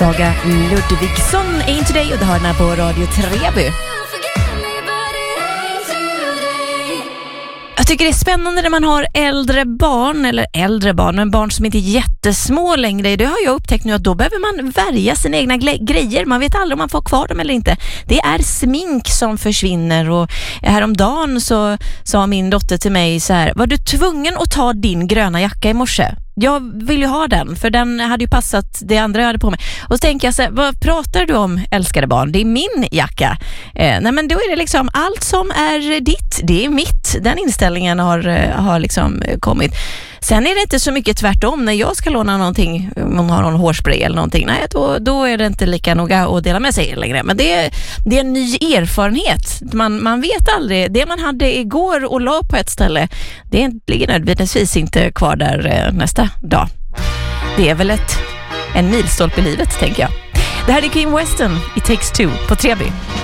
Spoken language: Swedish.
Saga Ludvigsson är in today och det har den här på Radio Treby. Jag tycker det är spännande när man har äldre barn, men barn som inte är jättesmå längre. Det har jag upptäckt nu att då behöver man värja sina egna grejer. Man vet aldrig om man får kvar dem eller inte. Det är smink som försvinner och häromdagen så sa min dotter till mig så här: var du tvungen att ta din gröna jacka i morse? Jag vill ju ha den, för den hade ju passat det andra jag hade på mig. Och så tänker jag så här, vad pratar du om, älskade barn? Det är min jacka. Nej, men då är det liksom allt som är ditt, det är mitt. Den inställningen har liksom kommit. Sen är det inte så mycket tvärtom. När jag ska låna någonting, om man har någon hårspray eller någonting, nej, då är det inte lika noga att dela med sig längre. Men det är en ny erfarenhet. Man vet aldrig. Det man hade igår och la på ett ställe, det ligger nödvändigtvis inte kvar där nästa dag. Det är väl en milstolpe i livet, tänker jag. Det här är Kim Weston, It Takes Two på Treby.